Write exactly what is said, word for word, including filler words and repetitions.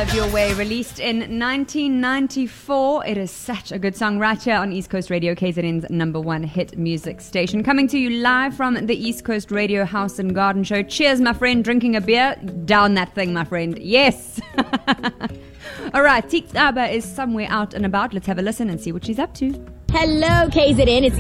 Love Your Way, released in nineteen ninety-four. It is such a good song right here on East Coast Radio, K Z N's number one hit music station. Coming to you live from the East Coast Radio House and Garden Show. Cheers, my friend. Drinking a beer? Down that thing, my friend. Yes. All right, Teek Aba is somewhere out and about. Let's have a listen and see what she's up to. Hello, K Z N. It's